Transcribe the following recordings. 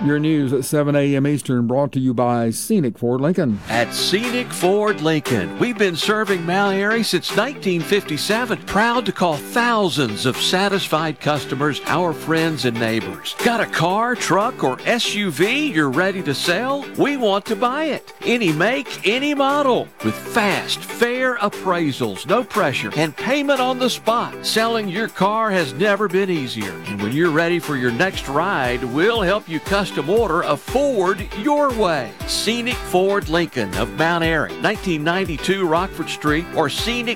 Your news at 7 a.m. Eastern, brought to you by Scenic Ford Lincoln. At Scenic Ford Lincoln, we've been serving Mount Airy since 1957. Proud to call thousands of satisfied customers our friends and neighbors. Got a car, truck, or SUV you're ready to sell? We want to buy it. Any make, any model. With fast, fair appraisals, no pressure, and payment on the spot. Selling your car has never been easier. And when you're ready for your next ride, we'll help you custom order a Ford your way. Scenic Ford Lincoln of Mount Airy, 1992 Rockford Street, or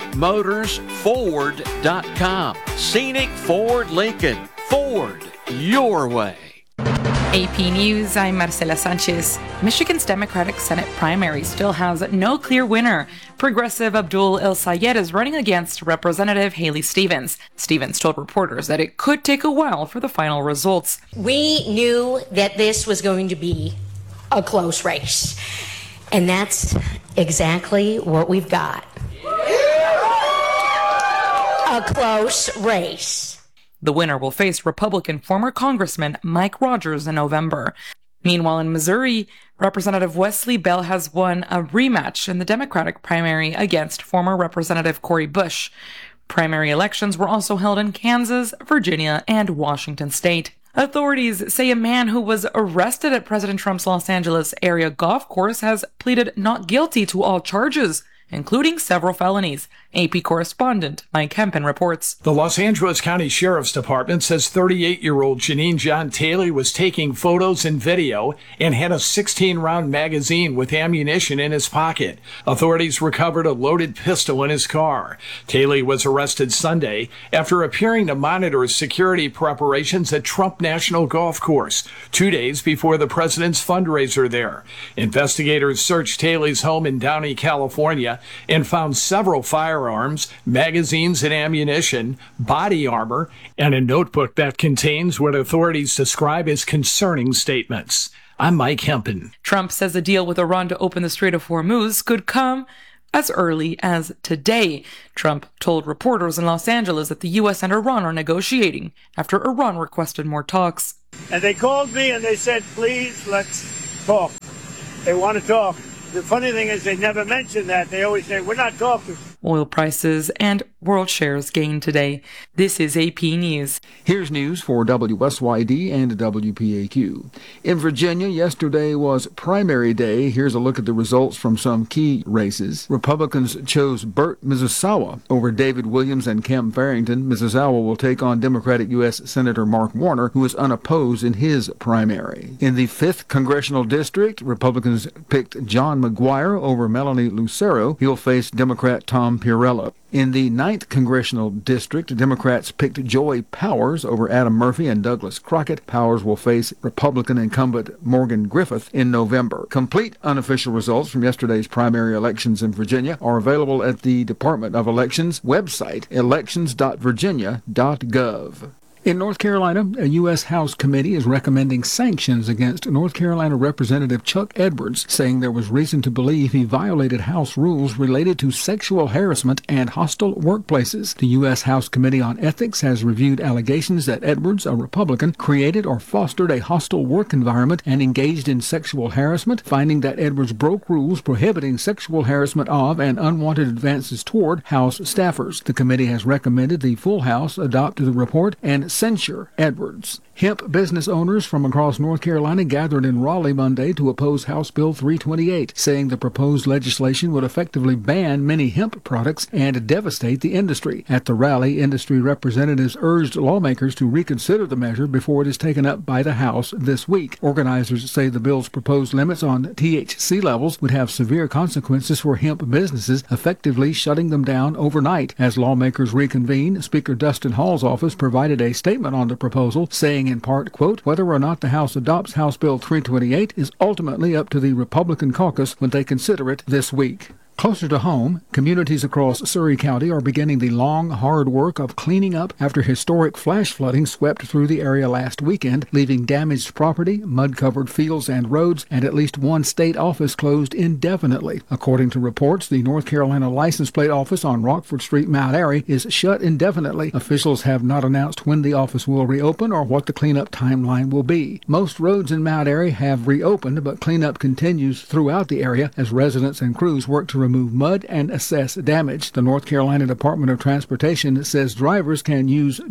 scenicmotorsford.com. Scenic Ford Lincoln. Ford your way. AP News, I'm Marcela Sanchez. Michigan's Democratic Senate primary still has no clear winner. Progressive Abdul El Sayed is running against Representative Haley Stevens. Stevens told reporters that it could take a while for the final results. We knew that this was going to be a close race, and that's exactly what we've got. A close race. The winner will face Republican former Congressman Mike Rogers in November. Meanwhile, in Missouri, Representative Wesley Bell has won a rematch in the Democratic primary against former Representative Cori Bush. Primary elections were also held in Kansas, Virginia, and Washington state. Authorities say a man who was arrested at President Trump's Los Angeles area golf course has pleaded not guilty to all charges, including several felonies. AP correspondent Mike Hempen reports. The Los Angeles County Sheriff's Department says 38-year-old Janine John Taylor was taking photos and video and had a 16-round magazine with ammunition in his pocket. Authorities recovered a loaded pistol in his car. Taylor was arrested Sunday after appearing to monitor security preparations at Trump National Golf Course, 2 days before the president's fundraiser there. Investigators searched Taylor's home in Downey, California, and found several firearms, magazines and ammunition, body armor, and a notebook that contains what authorities describe as concerning statements. I'm Mike Hempen. Trump says a deal with Iran to open the Strait of Hormuz could come as early as today. Trump told reporters in Los Angeles that the U.S. and Iran are negotiating after Iran requested more talks. And they called me and they said, please, let's talk. They want to talk. The funny thing is they never mention that. They always say, we're not talking. Oil prices and world shares gained today. This is AP News. Here's news for WSYD and WPAQ. In Virginia, yesterday was primary day. Here's a look at the results from some key races. Republicans chose Burt Mizusawa over David Williams and Cam Farrington. Mizusawa will take on Democratic U.S. Senator Mark Warner, who is unopposed in his primary. In the 5th Congressional District, Republicans picked John McGuire over Melanie Lucero. He'll face Democrat Tom Pirella. In the 9th Congressional District, Democrats picked Joy Powers over Adam Murphy and Douglas Crockett. Powers will face Republican incumbent Morgan Griffith in November. Complete unofficial results from yesterday's primary elections in Virginia are available at the Department of Elections website, elections.virginia.gov. In North Carolina, a U.S. House committee is recommending sanctions against North Carolina Representative Chuck Edwards, saying there was reason to believe he violated House rules related to sexual harassment and hostile workplaces. The U.S. House Committee on Ethics has reviewed allegations that Edwards, a Republican, created or fostered a hostile work environment and engaged in sexual harassment, finding that Edwards broke rules prohibiting sexual harassment of and unwanted advances toward House staffers. The committee has recommended the full House adopt the report and censure Edwards. Hemp business owners from across North Carolina gathered in Raleigh Monday to oppose House Bill 328, saying the proposed legislation would effectively ban many hemp products and devastate the industry. At the rally, industry representatives urged lawmakers to reconsider the measure before it is taken up by the House this week. Organizers say the bill's proposed limits on THC levels would have severe consequences for hemp businesses, effectively shutting them down overnight. As lawmakers reconvene, Speaker Dustin Hall's office provided a statement on the proposal, saying in part, quote, whether or not the House adopts House Bill 328 is ultimately up to the Republican caucus when they consider it this week. Closer to home, communities across Surrey County are beginning the long, hard work of cleaning up after historic flash flooding swept through the area last weekend, leaving damaged property, mud-covered fields and roads, and at least one state office closed indefinitely. According to reports, the North Carolina license plate office on Rockford Street, Mount Airy, is shut indefinitely. Officials have not announced when the office will reopen or what the cleanup timeline will be. Most roads in Mount Airy have reopened, but cleanup continues throughout the area as residents and crews work to remove mud and assess damage. The North Carolina Department of Transportation says drivers can use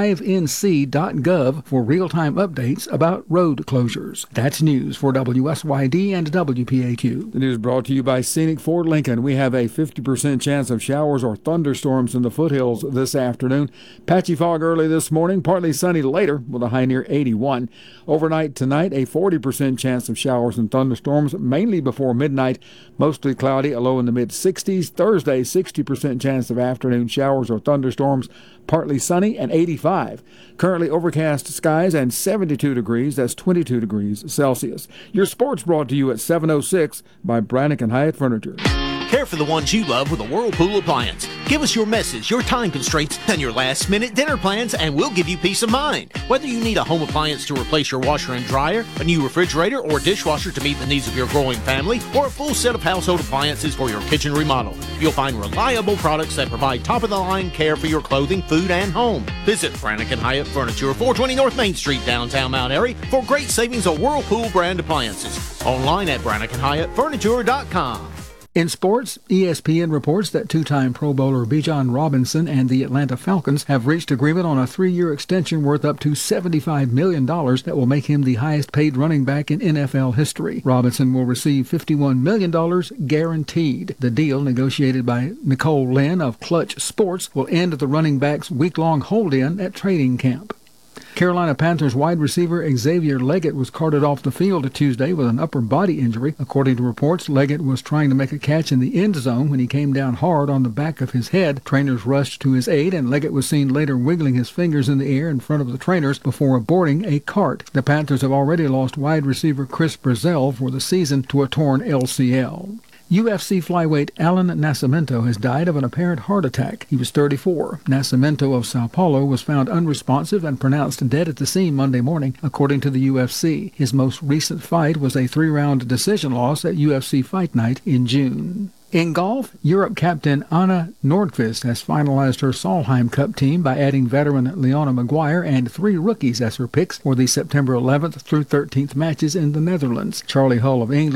drivenc.gov for real-time updates about road closures. That's news for WSYD and WPAQ. The news brought to you by Scenic Ford Lincoln. We have a 50% chance of showers or thunderstorms in the foothills this afternoon. Patchy fog early this morning, partly sunny later with a high near 81. Overnight tonight, a 40% chance of showers and thunderstorms, mainly before midnight. Mostly cloudy, a low in the mid-60s. Thursday, 60% chance of afternoon showers or thunderstorms, partly sunny and 85. Currently overcast skies and 72 degrees. That's 22 degrees Celsius. Your sports brought to you at 7:06 by Brannick and Hyatt Furniture. Care for the ones you love with a Whirlpool appliance. Give us your message, your time constraints, and your last-minute dinner plans, and we'll give you peace of mind. Whether you need a home appliance to replace your washer and dryer, a new refrigerator or dishwasher to meet the needs of your growing family, or a full set of household appliances for your kitchen remodel, you'll find reliable products that provide top-of-the-line care for your clothing, food, and home. Visit Brannick and Hyatt Furniture, 420 North Main Street, downtown Mount Airy, for great savings on Whirlpool brand appliances. Online at BrannickandHyattFurniture.com. In sports, ESPN reports that two-time Pro Bowler Bijan Robinson and the Atlanta Falcons have reached agreement on a 3-year extension worth up to $75 million that will make him the highest-paid running back in NFL history. Robinson will receive $51 million guaranteed. The deal, negotiated by Nicole Lynn of Clutch Sports, will end the running back's week-long hold-in at training camp. Carolina Panthers wide receiver Xavier Leggett was carted off the field Tuesday with an upper body injury. According to reports, Leggett was trying to make a catch in the end zone when he came down hard on the back of his head. Trainers rushed to his aid, and Leggett was seen later wiggling his fingers in the air in front of the trainers before boarding a cart. The Panthers have already lost wide receiver Chris Brazzell for the season to a torn LCL. UFC flyweight Alan Nascimento has died of an apparent heart attack. He was 34. Nascimento of Sao Paulo was found unresponsive and pronounced dead at the scene Monday morning, according to the UFC. His most recent fight was a 3-round decision loss at UFC Fight Night in June. In golf, Europe captain Anna Nordqvist has finalized her Solheim Cup team by adding veteran Leona Maguire and 3 rookies as her picks for the September 11th through 13th matches in the Netherlands. Charlie Hull of England